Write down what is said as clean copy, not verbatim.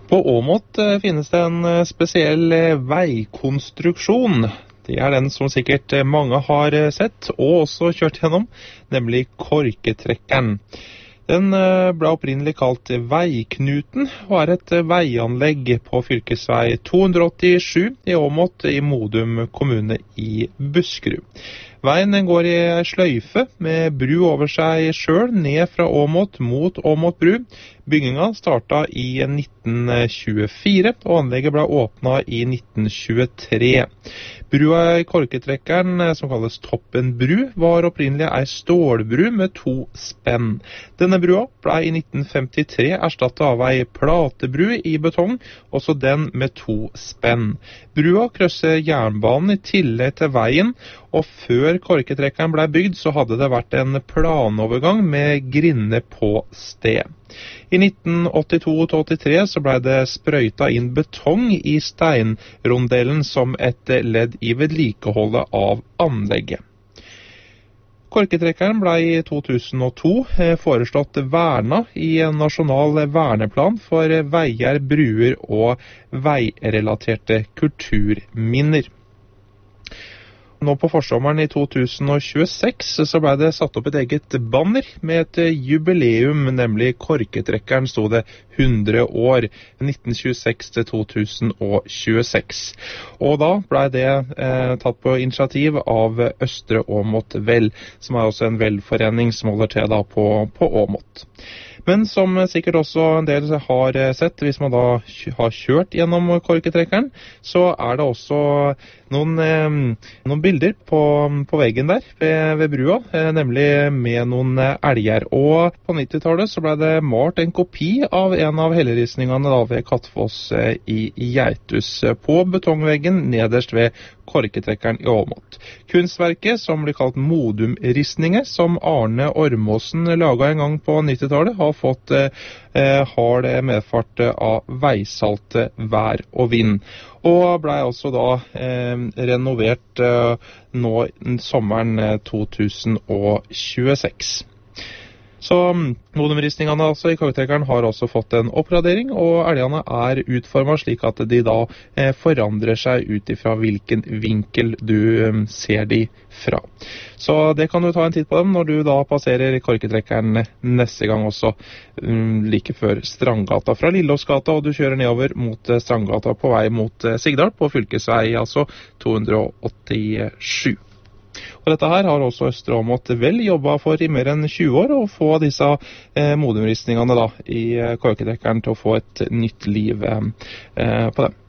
På Åmot finnes det en spesiell veikonstruksjon. Det er den som sikkert mange har sett og også kjørt gjennom, nemlig Korketrekkeren. Den ble opprinnelig kalt Veiknuten, og er et veianlegg på fylkesvei 287 i Åmot i Modum kommune i Buskerud. Veien går i en sløyfe med bru over seg selv ned fra Åmot mot Åmot bru. Byggingen startet i 1924, og anlegget ble åpnet i 1923. Brua i Korketrekkeren, som kalles Toppen bru, var opprinnelig en stålbru med 2 spenn. Denne brua ble i 1953 erstattet av en platebru i betong, også den med 2 spenn. Brua krysser jernbanen i tillegg til veien, og før Korketrekkeren ble bygd, så hadde det vært en planovergang med grinde på sted. I 1982-83 så ble det sprøytet inn betong i steinrondelen som et ledd i vedlikeholdet av anlegget. Korketrekkeren ble i 2002 foreslått verna i en nasjonal verneplan for veier, bruer og veirelaterte kulturminner. Nå på forsommeren i 2026 så ble det satt opp et eget banner med et jubileum, nemlig Korketrekkeren sto det 100 år, 1926 til 2026. Og da ble det tatt på initiativ av Østre Åmot Vel, som er også en velforening som holder til da på Åmot. Men som sikkert også en del har sett, hvis man da har kjørt gjennom Korketrekkeren, så er det også noen bilder på veggen der ved brua, nemlig med noen elger. Og på 90-tallet så ble det malt en kopi av en av helleristningene da ved Kattfoss i Geitus på betongveggen nederst ved Korketrekkeren i Åmot. Kunstverket, som blir kalt Modum-ristninger, som Arne Ormåsen laget en gang på 90-tallet, har fått hard medfart av veisalte vær og vind. Og ble også da renovert nå sommeren 2026. Så Modum-ristningene altså i Korketrekkeren har også fått en oppgradering, og elgene er utformet slik at de da forandrer seg ut ifra hvilken vinkel du ser de fra. Så det kan du ta en titt på dem når du da passerer Korketrekkeren neste gang også, like før Strandgata fra Lillåsgata, og du kjører nedover mot Strandgata på vei mot Sigdal på fylkesvei, altså 287. Og dette her har også Østre Åmot Vel jobbet for i mer enn 20 år, å få disse modumristningene da i Korketrekkeren til å få et nytt liv på dem.